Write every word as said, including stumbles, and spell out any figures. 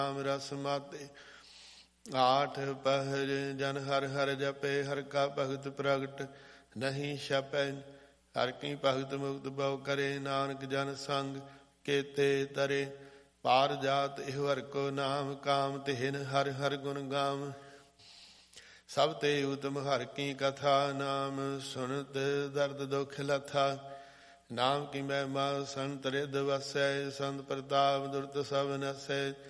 ਨਾਮ ਰਸ ਮਾਤੇ। ਆਠ ਪਹਿਰ ਜਨ ਹਰ ਹਰ ਜਪੇ, ਹਰ ਕਾ ਭਗਤ ਪ੍ਰਗਟ ਨਹੀਂ ਛਪੈ। ਹਰ ਕੀ ਭਗਤ ਮੁਕਤ ਬਉ ਕਰੇ, ਨਾਨਕ ਜਨ ਸੰਗ ਕੇਤੇ ਤਰੇ। ਪਾਰ ਜਾਤ ਇਹੋ ਹਰ ਕੋ ਨਾਮ, ਕਾਮ ਤਿਹਿਨ ਹਰ ਹਰ ਗੁਣ ਗਾਮ। ਸਭ ਤੇ ਉਤਮ ਹਰ ਕੀ ਕਥਾ, ਨਾਮ ਸੁਨਤ ਦਰਦ ਦੁਖ ਲਥਾ। ਨਾਮ ਕੀ ਮਹਿਮਾ ਸੰਤ ਰਿਦ ਵਸੈ, ਸੰਤ ਪ੍ਰਤਾਪ ਦੁਰਤ ਸਭ ਨਸੈ।